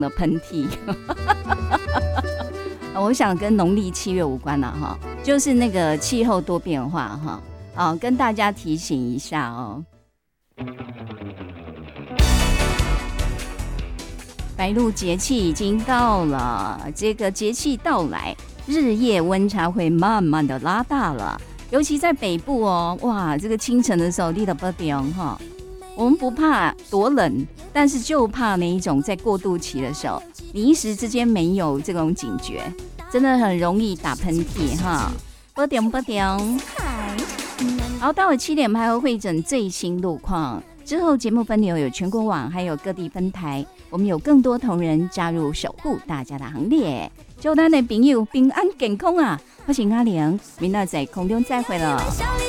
的喷嚏。我想跟农历7月无关了哈，就是那个气候多变化哈，跟大家提醒一下哦。白露节气已经到了，这个节气到来，日夜温差会慢慢的拉大了，尤其在北部哦，哇，这个清晨的时候，你都不懂哈。我们不怕多冷，但是就怕那一种在过渡期的时候，你一时之间没有这种警觉，真的很容易打喷嚏哈。不点。好，到了7点还会汇整最新路况，之后节目分流有全国网，还有各地分台，我们有更多同仁加入守护大家的行列。祝咱的朋友平安健康啊！我是阿玲，明仔在空中再会了。